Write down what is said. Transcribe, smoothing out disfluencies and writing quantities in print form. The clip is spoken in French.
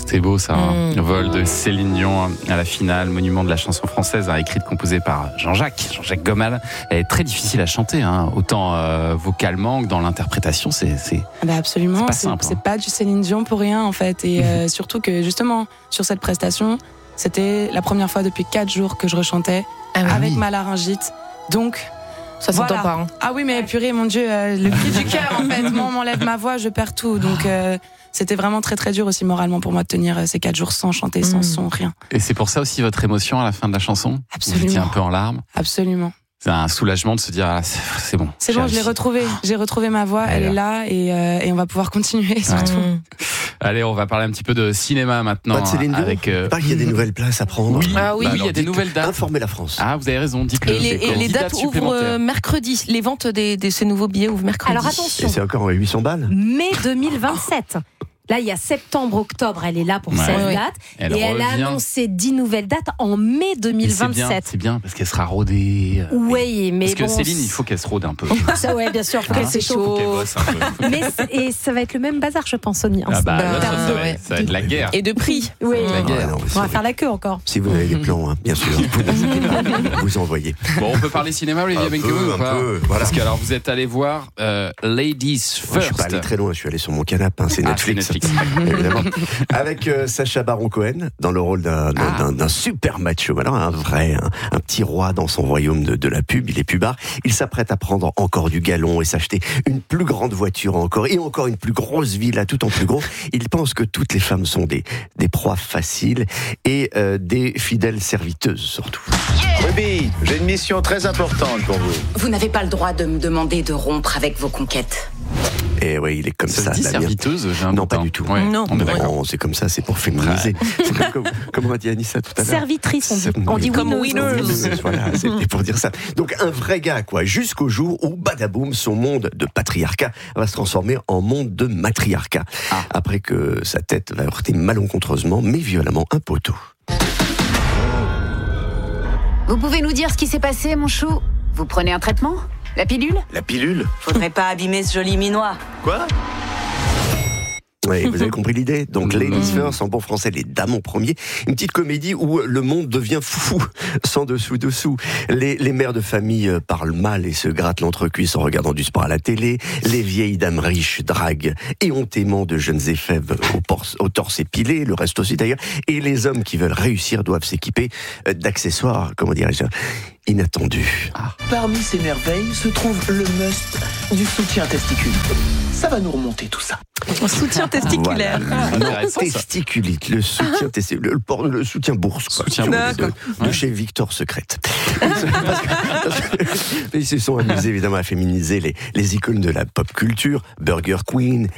C'est beau ça, Le vol de Céline Dion à la finale, monument de la chanson française, écrite, composée par Jean-Jacques Goldman. Elle est très difficile à chanter, autant vocalement que dans l'interprétation, c'est absolument, c'est pas simple. C'est pas du Céline Dion pour rien en fait, et surtout que justement sur cette prestation, c'était la première fois depuis 4 jours que je rechantais avec ma laryngite, donc ça s'entend pas. Ah oui, mais purée, mon Dieu, le cri du cœur en fait, moi on m'enlève ma voix, je perds tout, donc c'était vraiment très très dur aussi moralement pour moi de tenir ces 4 jours sans chanter, sans son, rien. Et c'est pour ça aussi votre émotion à la fin de la chanson? Absolument. Vous étiez un peu en larmes? Absolument. C'est un soulagement de se dire c'est bon. C'est bon, je l'ai retrouvée. J'ai retrouvé ma voix, elle est là et on va pouvoir continuer surtout. Allez, on va parler un petit peu de cinéma maintenant. Pas de Céline Dion. Avec Pas qu'il y a des nouvelles places à prendre. Oui, il y a des nouvelles dates. Informez la France. Ah, vous avez raison, dites-le. Et les dates ouvrent mercredi. Les ventes de ces nouveaux billets ouvrent mercredi. Alors attention. Et c'est encore 800 balles. Mai 2027. Là, il y a septembre-octobre, elle est là pour 16 dates. Elle a annoncé 10 nouvelles dates en mai 2027. C'est bien, parce qu'elle sera rodée. Oui, mais parce que Céline, il faut qu'elle se rôde un peu. Ça, ouais, bien sûr, faut qu'elle s'échauffe. Mais ça va être le même bazar, je pense, Sonia. Ça va être la guerre. Et de prix. Oui, la guerre. On va faire la queue encore. Si vous avez des plans, bien sûr, vous envoyez. Bon, on peut parler cinéma, Olivier Benkemoun, ou pas? peu, voilà. Parce que alors, vous êtes allé voir Ladies First. Je suis pas allé très loin, je suis allé sur mon canapé, c'est Netflix. Évidemment. Avec Sacha Baron Cohen dans le rôle d'un super macho, alors un petit roi dans son royaume de la pub, il est pubard, il s'apprête à prendre encore du galon et s'acheter une plus grande voiture encore une plus grosse villa tout en plus gros. Il pense que toutes les femmes sont des proies faciles et des fidèles serviteuses surtout. Ruby, j'ai une mission très importante pour vous. Vous n'avez pas le droit de me demander de rompre avec vos conquêtes. Et oui, il est comme ça. Ça se dit serviteuse, j'ai un Non, doute, pas du tout. Ouais, non, on est d'accord. Non, c'est comme ça, c'est pour féminiser. C'est comme a dit Anissa tout à l'heure. Servitrice, on dit comme winners. Voilà, c'était pour dire ça. Donc un vrai gars, quoi, jusqu'au jour où, badaboum, son monde de patriarcat va se transformer en monde de matriarcat. Après que sa tête va heurter malencontreusement, mais violemment, un poteau. Vous pouvez nous dire ce qui s'est passé, mon chou? Vous prenez un traitement? La pilule? La pilule? Faudrait pas abîmer ce joli minois. Quoi? Oui, vous avez compris l'idée. Donc, Ladies First, en bon français, les dames en premier. Une petite comédie où le monde devient fou, sans dessous. Les mères de famille parlent mal et se grattent l'entrecuisse en regardant du sport à la télé. Les vieilles dames riches draguent éhontément de jeunes éphèbes au torse épilé, le reste aussi d'ailleurs. Et les hommes qui veulent réussir doivent s'équiper d'accessoires, comment dirais-je, inattendus. Parmi ces merveilles se trouve le must du soutien testicule. Ça va nous remonter tout ça. Soutien testiculaire. Voilà. Non, testiculite, le soutien testiculaire, le soutien bourse, quoi. De chez Victor Secrète. Ils se sont amusés évidemment à féminiser les icônes de la pop culture, Burger Queen,